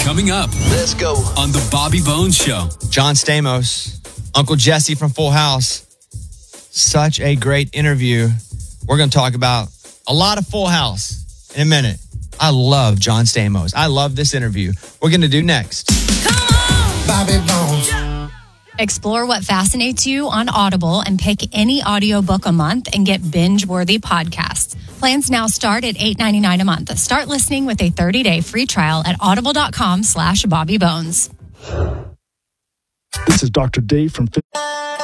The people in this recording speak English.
Coming up. Let's go. On the Bobby Bones Show. John Stamos, Uncle Jesse from Full House. Such a great interview. We're going to talk about a lot of Full House in a minute. I love John Stamos. I love this interview. We're going to do next. Come on! Bobby Bones. Explore what fascinates you on Audible and pick any audiobook a month and get binge-worthy podcasts. Plans now start at $8.99 a month. Start listening with a 30-day free trial at audible.com/BobbyBones. This is Dr. Dave from